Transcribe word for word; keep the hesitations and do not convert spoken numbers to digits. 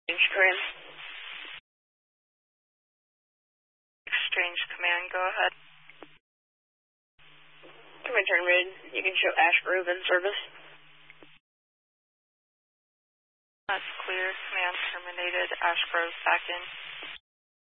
Exchange command. Exchange command, go ahead. Command terminated. You can show Ash Grove in service. That's clear. Command terminated. Ash Grove back in.